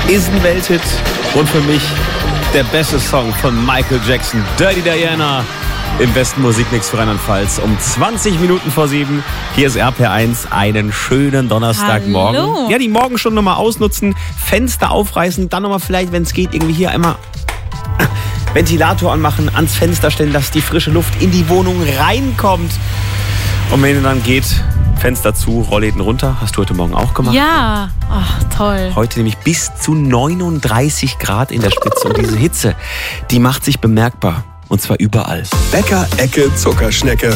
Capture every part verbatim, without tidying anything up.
ist ein Welthit und für mich der beste Song von Michael Jackson, Dirty Diana, im besten Musikmix für Rheinland-Pfalz. Um zwanzig Minuten vor sieben, hier ist R P R eins, einen schönen Donnerstagmorgen. Hallo. Ja, die Morgenstunde nochmal ausnutzen, Fenster aufreißen, dann nochmal vielleicht, wenn es geht, irgendwie hier einmal Ventilator anmachen, ans Fenster stellen, dass die frische Luft in die Wohnung reinkommt. Und wenn es dann geht, Fenster zu, Rollläden runter. Hast du heute Morgen auch gemacht? Ja, ach toll. Heute nämlich bis zu neununddreißig Grad in der Spitze. Und diese Hitze, die macht sich bemerkbar. Und zwar überall. Bäcker Ecke Zuckerschnecke.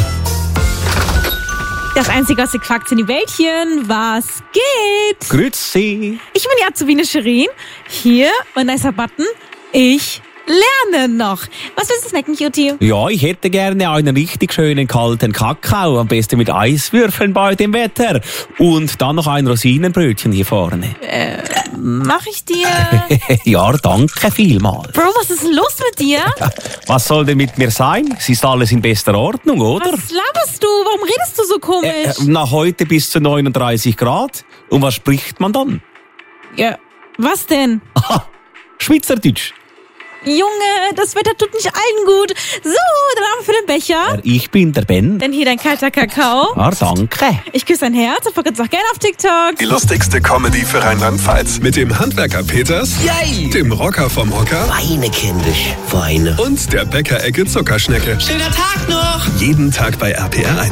Das einzige Quacks in die Wäldchen. Was geht? Grüezi. Ich bin die Azubine Shirin. Hier, mein nicer Button. Ich lerne noch. Was willst du snacken, Cutie? Ja, ich hätte gerne einen richtig schönen kalten Kakao. Am besten mit Eiswürfeln bei dem Wetter. Und dann noch ein Rosinenbrötchen hier vorne. Äh, mach ich dir? Ja, danke vielmals. Bro, was ist denn los mit dir? Was soll denn mit mir sein? Es ist alles in bester Ordnung, oder? Was laberst du? Warum redest du so komisch? Äh, äh, na, heute bis zu neununddreißig Grad. Und was spricht man dann? Ja, was denn? Aha, Schweizerdeutsch. Junge, das Wetter tut nicht allen gut. So, dann haben wir für den Becher. Ja, ich bin der Ben. Dann hier dein kalter Kakao. Ja, danke. Ich küsse dein Herz und folgt uns auch gerne auf TikTok. Die lustigste Comedy für Rheinland-Pfalz. Mit dem Handwerker Peters, Yay! dem Rocker vom Hocker Weine, kindisch, Weine. und der Bäcker Ecke Zuckerschnecke. Schöner Tag noch! Jeden Tag bei R P R eins.